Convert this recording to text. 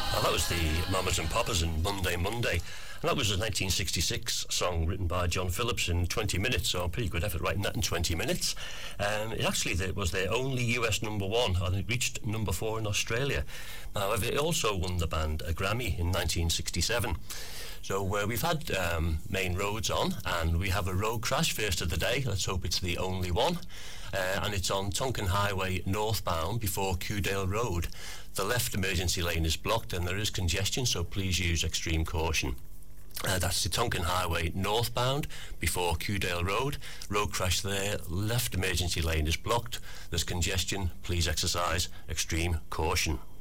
Well, that was the Mamas and Papas and Monday Monday. And that was a 1966 song written by John Phillips in 20 minutes, so a pretty good effort writing that in 20 minutes. It actually was their only US number one, and it reached number 4 in Australia. However, it also won the band a Grammy in 1967. So we've had Main Roads on, and we have a road crash first of the day. Let's hope it's the only one. And it's on Tonkin Highway northbound before Kewdale Road. The left emergency lane is blocked and there is congestion, so please use extreme caution. That's the Tonkin Highway northbound before Kewdale Road. Road crash there, left emergency lane is blocked. There's congestion, please exercise extreme caution.